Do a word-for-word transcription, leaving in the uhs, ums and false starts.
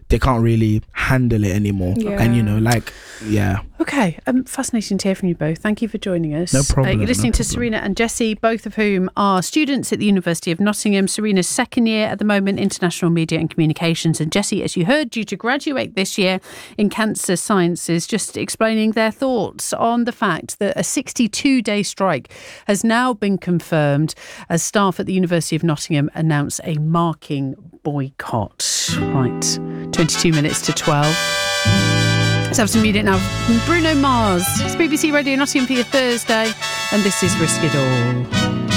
they can't really handle it anymore. Yeah. And, you know, like, yeah. Okay, um, fascinating to hear from you both. Thank you for joining us. No problem. Uh, you're listening no to problem. Serena and Jessie, both of whom are students at the University of Nottingham. Serena's second year at the moment, International Media and Communications. And Jessie, as you heard, due to graduate this year in Cancer Sciences, just explaining their thoughts on the fact that a sixty-two day strike has now been confirmed as staff at the University of Nottingham announce a marking boycott. Right, twenty-two minutes to twelve. Let's have some music now from Bruno Mars. It's B B C Radio Nottingham for your Thursday, and this is Risk It All.